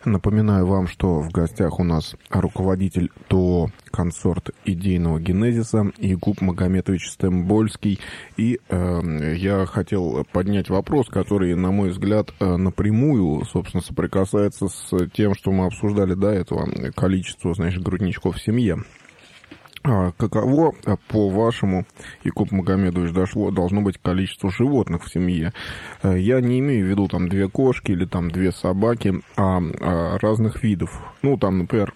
Напоминаю вам, что в гостях у нас руководитель ТО «Консорт идейного генезиса» Якуб Магометович Стембольский. И я хотел поднять вопрос, который, на мой взгляд, напрямую, собственно, соприкасается с тем, что мы обсуждали до этого, количество, значит, грудничков в семье. Каково, по-вашему, Якуб Магомедович, должно быть количество животных в семье? Я не имею в виду там 2 кошки или там 2 собаки, а разных видов. Ну, там, например,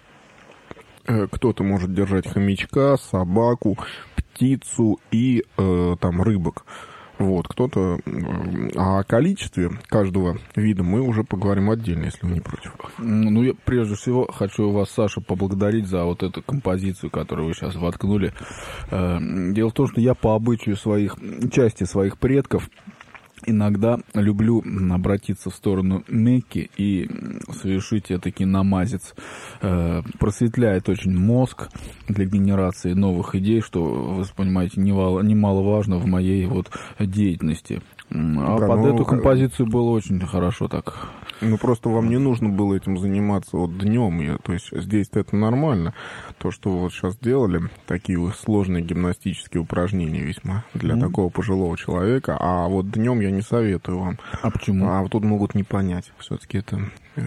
кто-то может держать хомячка, собаку, птицу и там рыбок. Вот, кто-то... О количестве каждого вида мы уже поговорим отдельно, если вы не против. Ну, я прежде всего хочу вас, Саша, поблагодарить за вот эту композицию, которую вы сейчас воткнули. Дело в том, что я по обычаю части своих предков иногда люблю обратиться в сторону Мекки и совершить этакий намазец. Просветляет очень мозг для генерации новых идей, что, вы понимаете, немаловажно в моей вот деятельности. Под эту композицию было очень хорошо так. Ну, просто вам не нужно было этим заниматься вот днем. То есть здесь-то это нормально. То, что вы вот сейчас делали, такие сложные гимнастические упражнения весьма для такого пожилого человека. А вот днем я не советую вам. А почему? А вот тут могут не понять. Все-таки это...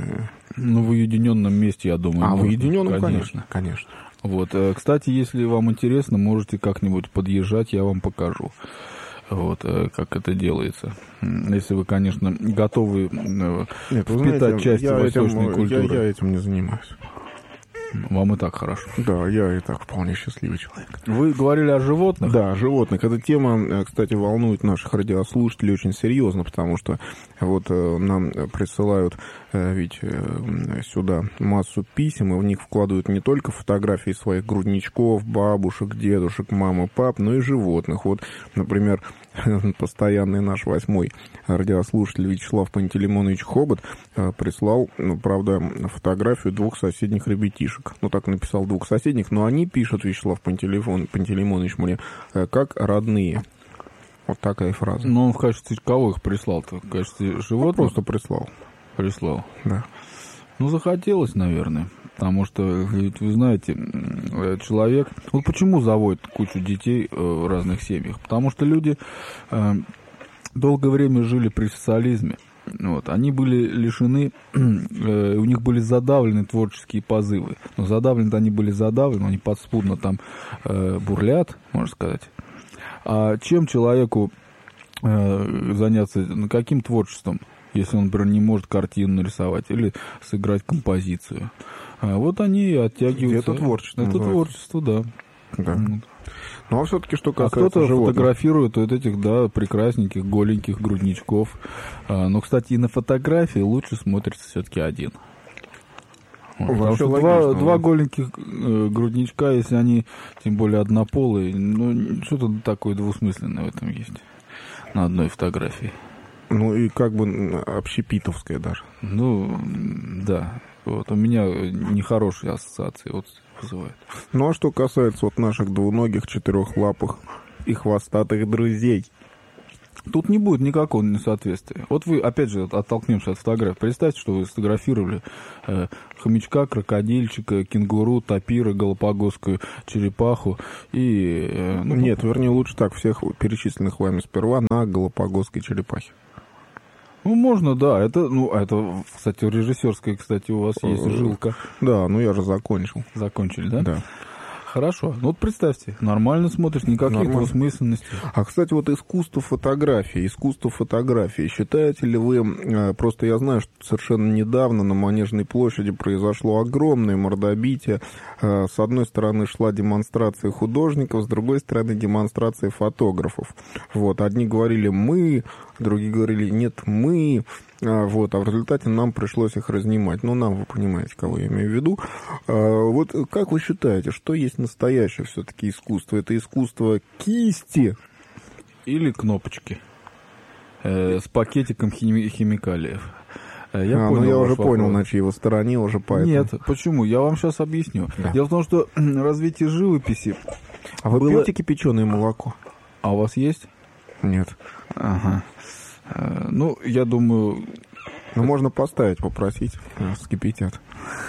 Ну, в уединенном месте, я думаю. В уединенном, конечно. Вот. Кстати, если вам интересно, можете как-нибудь подъезжать, я вам покажу. Вот, как это делается. Если вы, конечно, готовы впитать часть восточной культуры. Я этим не занимаюсь. Вам и так хорошо. Да, я и так вполне счастливый человек. Вы говорили о животных? Да, о животных. Эта тема, кстати, волнует наших радиослушателей очень серьезно, потому что вот нам присылают ведь сюда массу писем, и в них вкладывают не только фотографии своих грудничков, бабушек, дедушек, мам и пап, но и животных. Вот, например, постоянный наш 8-й радиослушатель Вячеслав Пантелеймонович Хобот прислал, правда, фотографию 2 соседних ребятишек. Ну, так написал 2 соседних, но они пишут, Вячеслав Пантелеймонович, мне, как родные. Вот такая фраза. Ну, он в качестве кого их прислал-то? В качестве животных? Просто прислал. Прислал? Да. Ну, захотелось, наверное. Потому что, вы знаете, человек... Вот почему заводят кучу детей в разных семьях? Потому что люди долгое время жили при социализме. Вот. Они были лишены, у них были задавлены творческие позывы. Но задавлены они были задавлены, они подспудно там бурлят, можно сказать. А чем человеку заняться, каким творчеством, если он, например, не может картину нарисовать или сыграть композицию? Вот они оттягиваются. Это творчество. Это творчество, да. Да. Вот. Ну, а все-таки, что касается кто-то животных... фотографирует вот этих, да, прекрасненьких, голеньких грудничков. Но, кстати, и на фотографии лучше смотрится все-таки один. Потому что 2 голеньких грудничка, если они, тем более, однополые, ну, что-то такое двусмысленное в этом есть. На одной фотографии. Ну, и как бы общепитовская даже. Ну, да. Вот, у меня нехорошие ассоциации вот вызывают. Ну, а что касается вот наших двуногих, четырехлапых и хвостатых друзей? Тут не будет никакого несоответствия. Вот вы, опять же, оттолкнемся от фотографий. Представьте, что вы сфотографировали хомячка, крокодильчика, кенгуру, тапира, галапагосскую черепаху и... Нет, вернее, лучше так, всех перечисленных вами сперва на галапагосской черепахе. Ну, можно, да. Это, кстати, режиссерская, кстати, у вас есть жилка. Да, я же закончил. Закончили, да? Да. Хорошо. Ну, вот представьте, нормально смотришь, никаких двусмысленностей. А, кстати, вот искусство фотографии. Считаете ли вы, просто я знаю, что совершенно недавно на Манежной площади произошло огромное мордобитие. С одной стороны шла демонстрация художников, с другой стороны демонстрация фотографов. Вот, одни говорили «мы», другие говорили «нет, мы». Вот, а в результате нам пришлось их разнимать. Ну, нам, вы понимаете, кого я имею в виду. Вот как вы считаете, что есть настоящее все-таки искусство? Это искусство кисти? Или кнопочки с пакетиком химикалиев? Я уже понял, на чьей вы стороне, уже поэтому. Нет, почему? Я вам сейчас объясню. Да. Дело в том, что развитие живописи... А вы пьете кипяченое молоко? А у вас есть? Нет. Ага. Ну, я думаю, Ну, можно поставить, попросить, вскипятят.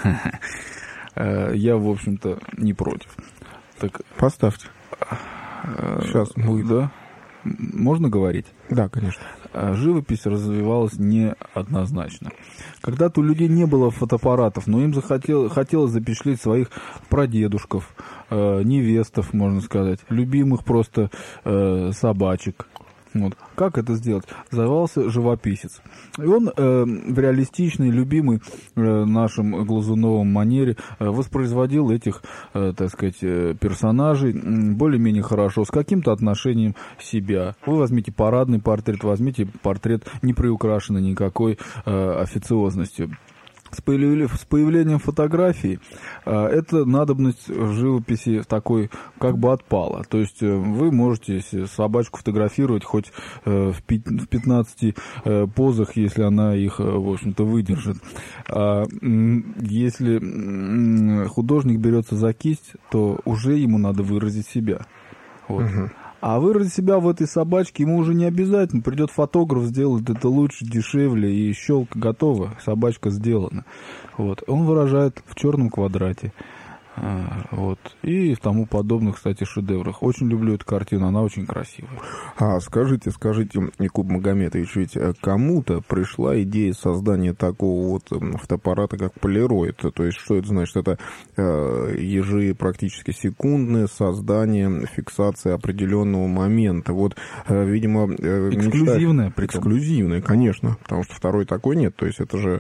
Я, в общем-то, не против. Так, Поставьте. Сейчас будет. Да? Можно говорить? Да, конечно. Живопись развивалась неоднозначно. Когда-то у людей не было фотоаппаратов, но им хотелось запечатлеть своих прадедушков, невестов, можно сказать, любимых просто собачек. Вот. Как это сделать? Назывался живописец. И он в реалистичной, любимой нашим Глазуновым манере воспроизводил этих, так сказать, персонажей более-менее хорошо, с каким-то отношением себя. Вы возьмите парадный портрет, возьмите портрет не приукрашенный никакой официозностью. С появлением фотографий эта надобность в живописи такой как бы отпала. То есть вы можете собачку фотографировать хоть в 15 позах, если она их, в общем-то, выдержит. А если художник берется за кисть, то уже ему надо выразить себя. Вот. А выразить себя в этой собачке ему уже не обязательно. Придет фотограф, сделает это лучше, дешевле, и щелка готова, собачка сделана. Вот. Он выражает в черном квадрате. Вот. И в тому подобных, кстати, шедеврах. Очень люблю эту картину, она очень красивая. Скажите, Якуб Магометович, ведь кому-то пришла идея создания такого вот фотоаппарата, как полироид. То есть, что это значит? Это практически секундное создание, фиксация определенного момента. Вот, видимо... Эксклюзивное, Эксклюзивное, конечно, потому что второй такой нет. То есть, это же,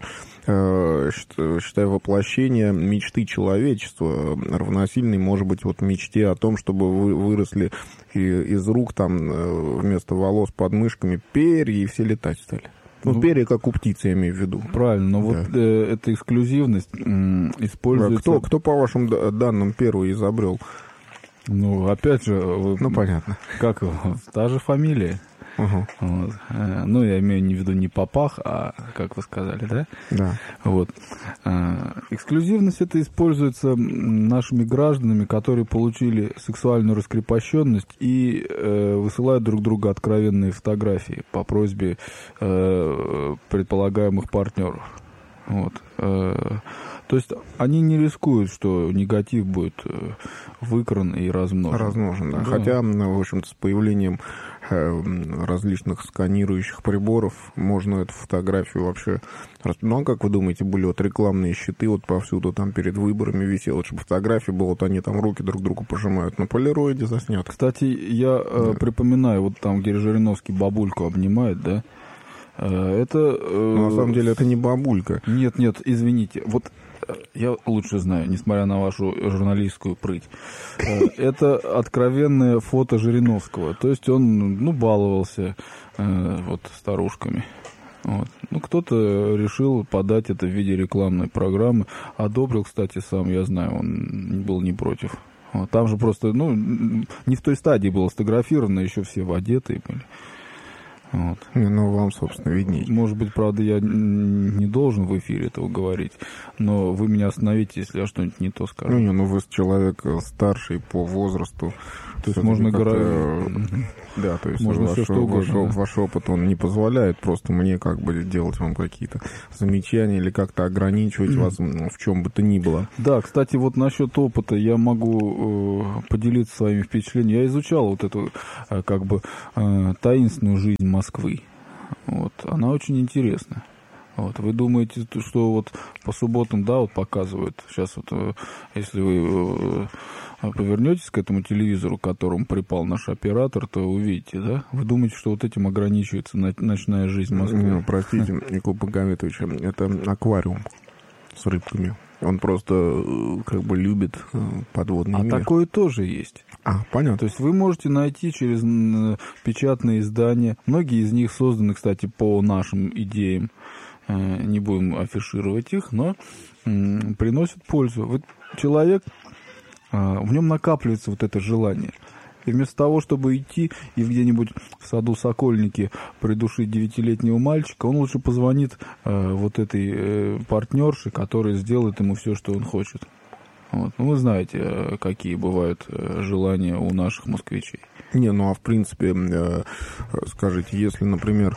считаю, воплощение мечты человечества, равносильной, может быть, вот мечте о том, чтобы выросли из рук там вместо волос под мышками перья и все летать стали. Ну, перья, как у птицы, я имею в виду. Правильно, но да. Вот эта эксклюзивность используется... Кто, по вашим данным, первый изобрел? Ну, опять же... Ну, понятно. Как его? Та же фамилия. Угу. Вот. Ну, я имею в виду не Попах, а, как вы сказали, да? Да. Вот. Эксклюзивность это используется нашими гражданами, которые получили сексуальную раскрепощенность и высылают друг другу откровенные фотографии по просьбе предполагаемых партнеров. Вот. То есть они не рискуют, что негатив будет выкран и размножен. Да. Хотя, в общем-то, с появлением различных сканирующих приборов можно эту фотографию вообще... Ну, а как вы думаете, были вот рекламные щиты вот повсюду, там перед выборами висело, чтобы фотографии было, вот они там руки друг другу пожимают, на полироиде заснят. Кстати, я припоминаю, вот там, где Жириновский бабульку обнимает, да? Это... На самом деле, это не бабулька. Нет, извините. Вот я лучше знаю, несмотря на вашу журналистскую прыть. Это откровенное фото Жириновского. То есть он, баловался вот старушками. Вот. Ну, кто-то решил подать это в виде рекламной программы. Одобрил, кстати, сам, я знаю, он был не против. Вот. Там же просто, не в той стадии было сфотографировано, еще все одетые были. Вот. Ну, вам, собственно, виднее. Может быть, правда, я не должен в эфире этого говорить, но вы меня остановите, если я что-нибудь не то скажу. Вы человек старший по возрасту. То есть можно Да, то есть можно все, что угодно, ваш опыт, он не позволяет просто мне как бы делать вам какие-то замечания или как-то ограничивать вас в чем бы то ни было. Да, кстати, вот насчет опыта я могу поделиться своими впечатлениями. Я изучал вот эту как бы таинственную жизнь Москвы. Вот. Она очень интересна. Вот. Вы думаете, что вот по субботам, да, вот показывают, сейчас вот, если вы повернетесь к этому телевизору, к которому припал наш оператор, то увидите, да? Вы думаете, что вот этим ограничивается ночная жизнь Москвы? Простите, Якуб Магометович, это аквариум с рыбками. Он просто как бы любит подводный мир. А такое тоже есть. Понятно. То есть вы можете найти через печатные издания. Многие из них созданы, кстати, по нашим идеям. Не будем афишировать их, но приносят пользу. Вот человек, в нем накапливается вот это желание. И вместо того, чтобы идти и где-нибудь в саду Сокольники придушить 9-летнего мальчика, он лучше позвонит вот этой партнерше, которая сделает ему все, что он хочет. Вот. Вы знаете, какие бывают желания у наших москвичей. В принципе, скажите, если, например,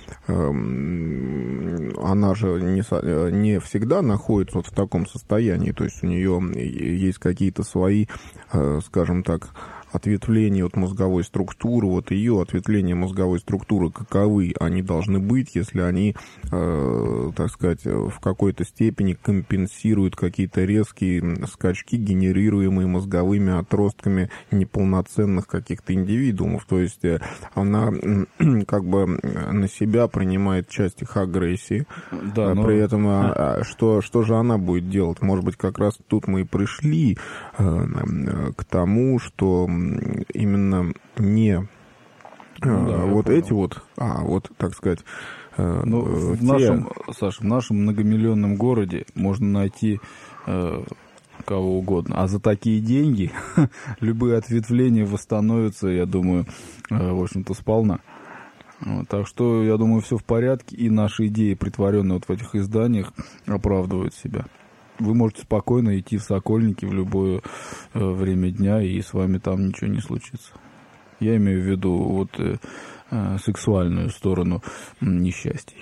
она же не всегда находится вот в таком состоянии, то есть у нее есть какие-то свои, скажем так, ответвления от мозговой структуры, вот ее ответвления мозговой структуры, каковы они должны быть, если они, так сказать, в какой-то степени компенсируют какие-то резкие скачки, генерируемые мозговыми отростками неполноценных каких-то индивидуумов. То есть она как бы на себя принимает часть их агрессии, да, но... при этом что же она будет делать? Может быть, как раз тут мы и пришли к тому, что именно не вот эти вот, вот, так сказать, в нашем многомиллионном городе можно найти кого угодно. А за такие деньги любые ответвления восстановятся, я думаю, в общем-то, сполна. Так что, я думаю, все в порядке, и наши идеи, притворенные вот в этих изданиях, оправдывают себя. Вы можете спокойно идти в Сокольники в любое время дня, и с вами там ничего не случится. Я имею в виду вот сексуальную сторону несчастий.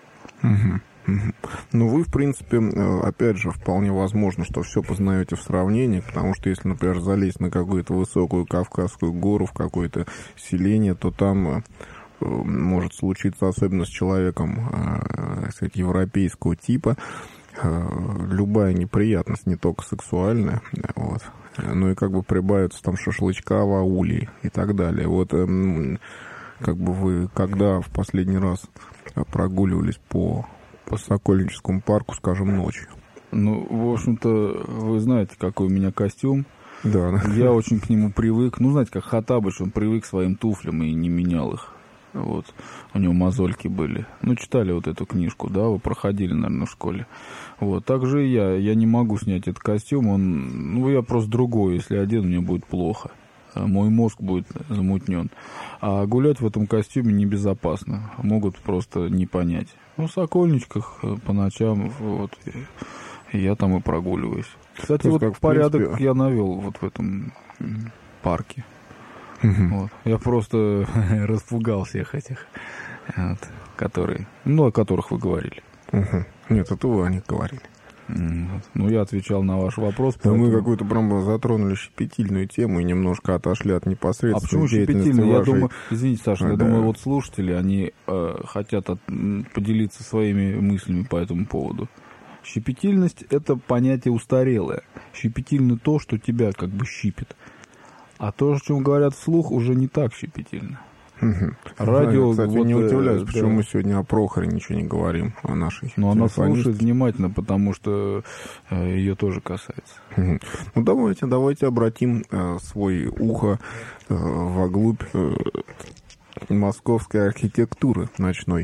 Ну, вы, в принципе, опять же, вполне возможно, что все познаете в сравнении, потому что если, например, залезть на какую-то высокую Кавказскую гору, в какое-то селение, то там может случиться, особенно с человеком, так сказать, европейского типа, любая неприятность, не только сексуальная, вот, но и как бы прибавится там шашлычка в ауле и так далее. Вот как бы вы когда в последний раз прогуливались по Сокольническому парку, скажем, ночью? Ну, в общем-то, вы знаете, какой у меня костюм. Да. Я очень к нему привык. Ну, знаете, как Хоттабыч, он привык к своим туфлям и не менял их. Вот. У него мозольки были. Ну, читали вот эту книжку, да, вы проходили, наверное, в школе. Вот. Так же и я не могу снять этот костюм, я просто другой. Если одену, мне будет плохо. Мой мозг будет замутнен. А гулять в этом костюме небезопасно. Могут просто не понять. В Сокольничках по ночам, вот, я там и прогуливаюсь. Кстати, вот как, порядок принципе... я навел вот в этом парке. Вот. Я просто распугал всех этих, вот, которые, о которых вы говорили. Нет, это вы о них говорили. Ну, я отвечал на ваш вопрос. Поэтому... Мы какую-то прям затронули щепетильную тему и немножко отошли от непосредственной. А почему щепетильную? Я думаю, извините, Саша, я думаю, вот слушатели, они хотят поделиться своими мыслями по этому поводу. Щепетильность – это понятие устарелое. Щепетильно то, что тебя как бы щипит. А то, о чем говорят вслух, уже не так щепетильно. Радио, кстати, вот, не удивляюсь, почему мы сегодня о Прохоре ничего не говорим, о нашей. Но она слушает внимательно, потому что ее тоже касается. Ну, давайте обратим свое ухо вглубь московской архитектуры ночной.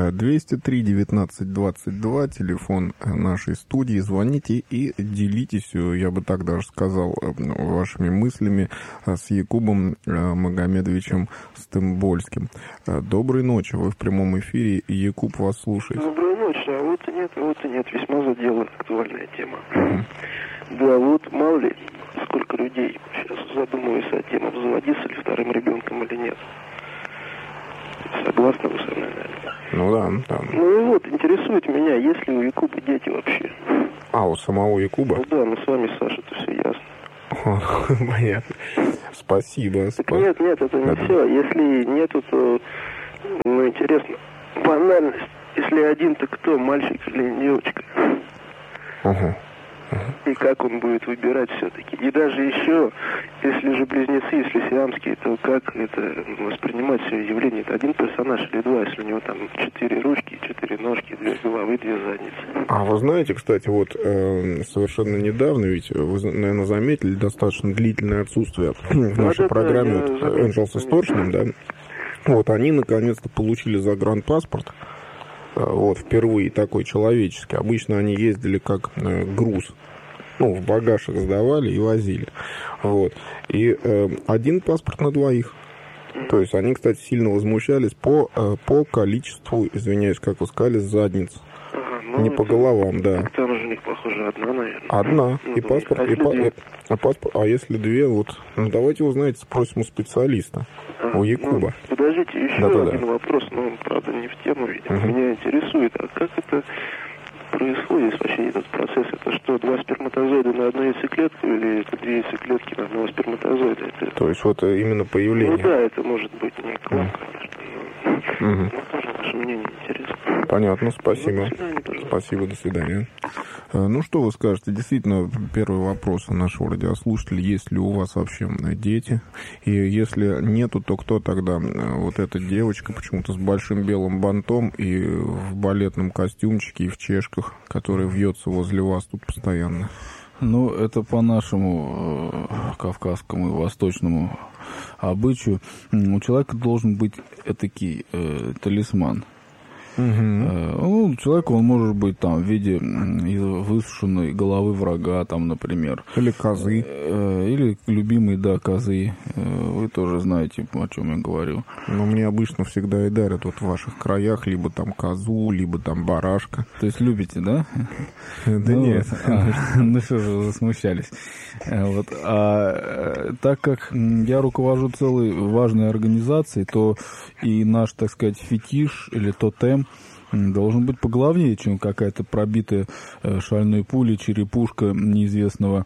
203-19-22, телефон нашей студии. Звоните и делитесь, я бы так даже сказал, вашими мыслями с Якубом Магомедовичем Стымбольским. Доброй ночи, вы в прямом эфире, Якуб вас слушает. Доброй ночи, а вот и нет, весьма задела актуальная тема. Да, вот мало ли, сколько людей сейчас задумываются о теме, обзаводиться ли вторым ребенком или нет. Согласны вы со мной, наверное? Ну да. Ну и вот, интересует меня, есть ли у Якуба дети вообще? А, у самого Якуба? Ну да, с вами, Саша, это все ясно. Понятно. Спасибо. Так нет, это не все. Если нету, то, интересно, банальность. Если один, то кто, мальчик или девочка? И как он будет выбирать все-таки. И даже еще, если же близнецы, если сиамские, то как это воспринимать все явление? Это один персонаж или два, если у него там 4 ручки, 4 ножки, 2 головы, 2 задницы. А вы знаете, кстати, вот совершенно недавно, ведь вы, наверное, заметили достаточно длительное отсутствие в нашей программе Angels Источным, да? Вот, они наконец-то получили загранпаспорт. Вот, впервые такой человеческий. Обычно они ездили как груз. В багаж их сдавали и возили. Вот. И один паспорт на двоих. То есть они, кстати, сильно возмущались по количеству, извиняюсь, как вы сказали, задниц. Не по головам, да. Так там же у них, похоже, одна, наверное. Одна. И паспорт, а паспорт. А если две, вот. Давайте узнаете, спросим у специалиста. У Якуба. Подождите, еще один вопрос, но он, правда, не в тему, видимо. Меня интересует, а как это происходит вообще этот процесс? Это что, 2 сперматозоида на одну яйцеклетку или это 2 яйцеклетки на одного сперматозоида? Это... То есть вот именно появление? Ну да, это может быть не к вам, конечно, но тоже ваше мнение интересно. Понятно, спасибо. До свидания, пожалуйста. Спасибо, до свидания. Ну, что вы скажете? Действительно, первый вопрос нашего радиослушателя. Есть ли у вас вообще дети? И если нету, то кто тогда? Вот эта девочка почему-то с большим белым бантом и в балетном костюмчике, и в чешках, которая вьется возле вас тут постоянно. Ну, это по нашему кавказскому и восточному обычаю. У человека должен быть этакий талисман. Ну, человек, он может быть там в виде высушенной головы врага, там, например. Или козы. Или любимые, да, козы. Вы тоже знаете, о чем я говорю. Но мне обычно всегда и дарят вот в ваших краях либо там козу, либо там барашка. То есть любите, да? Да нет. Ну что же, вы засмущались. Вот. А так как я руковожу целой важной организацией, то и наш, так сказать, фетиш или тотем должен быть поглавнее, чем какая-то пробитая шальной пулей черепушка неизвестного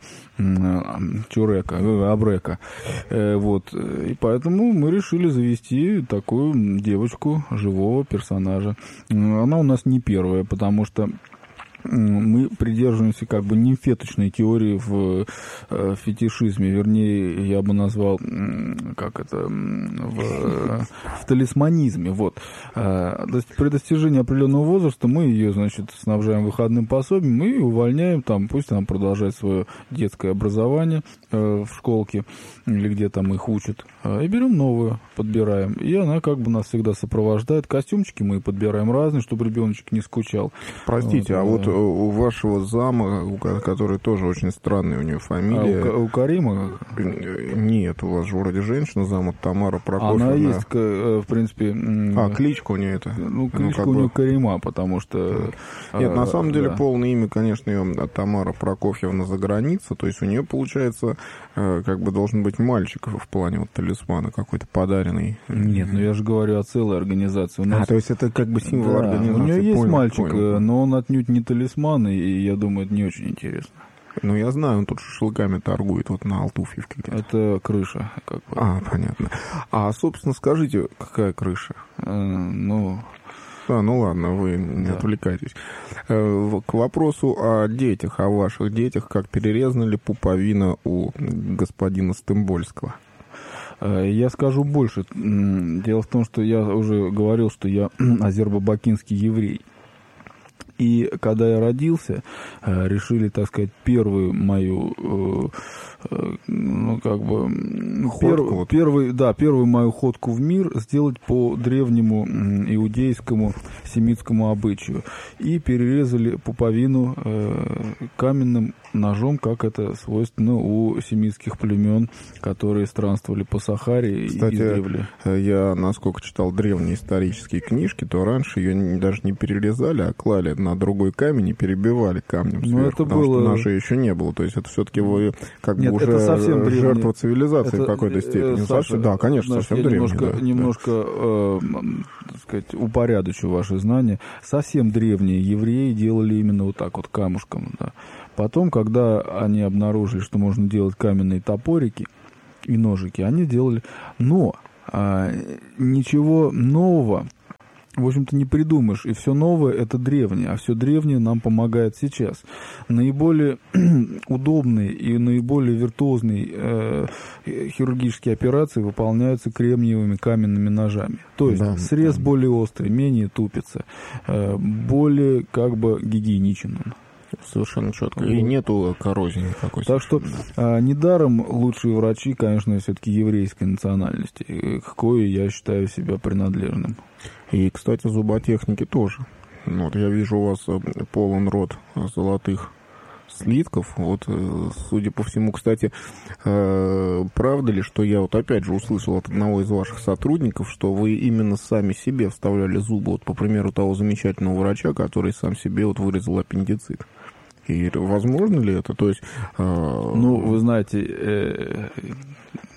абрека. Вот. И поэтому мы решили завести такую девочку, живого персонажа. Она у нас не первая, потому что мы придерживаемся как бы нимфеточной теории в фетишизме, вернее, я бы назвал, как это, в талисманизме, вот. При достижении определенного возраста мы ее, значит, снабжаем выходным пособием и увольняем там, пусть она продолжает свое детское образование в школке или где там их учат, и берем новую, подбираем, и она как бы нас всегда сопровождает. Костюмчики мы подбираем разные, чтобы ребеночек не скучал. Простите, вот, у вашего зама, который тоже очень странная у нее фамилия... У Карима? Нет, у вас же вроде женщина зама Тамара Прокофьевна. Она есть, в принципе... кличка у нее это? Ну, кличка у нее Карима, потому что... Нет, на самом деле полное имя, конечно, ее Тамара Прокофьевна Заграница, то есть у нее, получается, как бы должен быть мальчик в плане вот талисмана какой-то подаренный. Нет, ну я же говорю о целой организации. У нас... то есть это как бы символ организации. У нее есть понял, мальчик, понял. но он отнюдь не талисман, и я думаю, это не очень интересно. Ну, я знаю, он тут шашлыками торгует вот на Алтуфьевке где-то. Это крыша. Как бы. Понятно. Собственно, скажите, какая крыша? Ну ладно, вы не отвлекайтесь. К вопросу о детях, о ваших детях, как перерезана ли пуповина у господина Стымбольского? Я скажу больше. Дело в том, что я уже говорил, что я азербайджанский еврей. И когда я родился, решили, так сказать, первую мою, первую мою ходку в мир сделать по древнему иудейскому семитскому обычаю. И перерезали пуповину каменным ножом, как это свойственно у семитских племен, которые странствовали по Сахаре. Кстати, издревле. Я, насколько читал древние исторические книжки, то раньше ее даже не перерезали, а клали на другой камень и перебивали камнем сверху, потому что ножей еще не было. То есть это все-таки вы как бы уже жертва цивилизации в какой-то степени. Саша, да, конечно, совсем древние. Немножко так сказать, упорядочу ваши знания. Совсем древние евреи делали именно вот так вот камушком. Да. Потом, когда они обнаружили, что можно делать каменные топорики и ножики, они делали. Но ничего нового, в общем-то, не придумаешь. И все новое — это древнее, а все древнее нам помогает сейчас. Наиболее удобные и наиболее виртуозные хирургические операции выполняются кремниевыми каменными ножами. То есть срез более острый, менее тупится, более как бы гигиеничен он. Совершенно четко. И нету коррозии никакой. Так что недаром лучшие врачи, конечно, все-таки еврейской национальности, к кое я считаю себя принадлежным. И, кстати, зуботехники тоже. Вот я вижу, у вас полон рот золотых слитков. Вот, судя по всему, кстати, правда ли, что я вот опять же услышал от одного из ваших сотрудников, что вы именно сами себе вставляли зубы, вот по примеру того замечательного врача, который сам себе вот вырезал аппендицит? И возможно ли это? То есть, ну, вы знаете,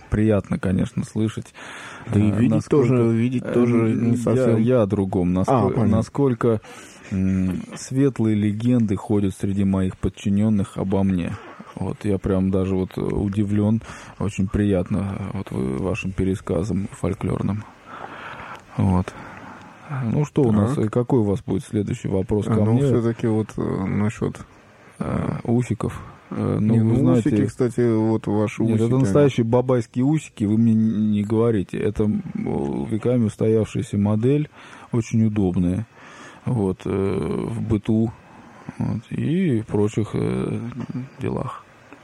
приятно, конечно, слышать. Да и видеть тоже не совсем... Я о другом. Насколько светлые легенды ходят среди моих подчиненных обо мне. Вот я прям даже вот удивлен, очень приятно вот вашим пересказом фольклорным. Вот. Ну что у нас, какой у вас будет следующий вопрос ко мне? Все-таки вот насчет усиков. Знаете, усики, кстати, вот ваши усики. Нет, это настоящие бабайские усики, вы мне не говорите. Это веками устоявшаяся модель, очень удобная. Вот, в быту и в прочих делах.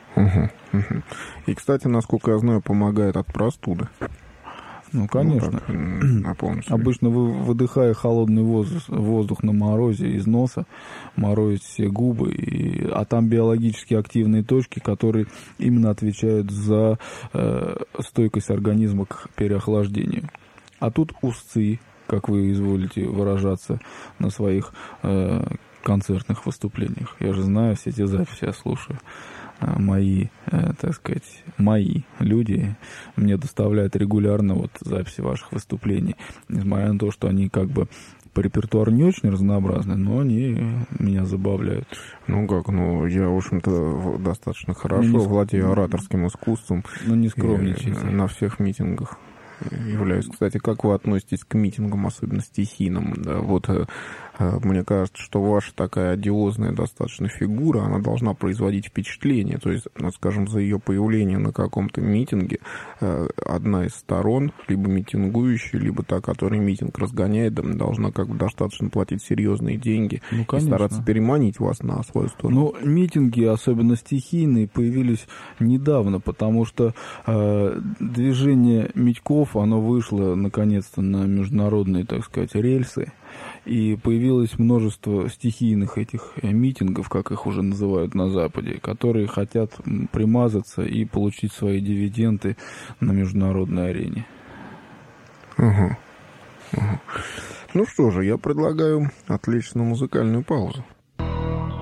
И, кстати, насколько я знаю, помогает от простуды. Ну, конечно. Обычно вы, выдыхая холодный воздух на морозе из носа, морозите все губы, а там биологически активные точки, которые именно отвечают за стойкость организма к переохлаждению. А тут устцы, как вы изволите выражаться на своих концертных выступлениях. Я же знаю все эти записи, я слушаю. Мои люди мне доставляют регулярно вот записи ваших выступлений. Несмотря на то, что они как бы по репертуару не очень разнообразны, но они меня забавляют. Я, в общем-то, достаточно хорошо владею ораторским искусством. Не скромничайте. На всех митингах являюсь. Кстати, как вы относитесь к митингам, особенно стихийным? Да, вот мне кажется, что ваша такая одиозная достаточно фигура, она должна производить впечатление. То есть, скажем, за ее появление на каком-то митинге одна из сторон, либо митингующая, либо та, которая митинг разгоняет, должна как бы достаточно платить серьезные деньги и стараться переманить вас на свою сторону. Митинги, особенно стихийные, появились недавно, потому что движение Митьков, оно вышло наконец-то на международные, так сказать, рельсы. И появилось множество стихийных этих митингов, как их уже называют на Западе, которые хотят примазаться и получить свои дивиденды на международной арене. Ну что же, я предлагаю отвлечься на музыкальную паузу.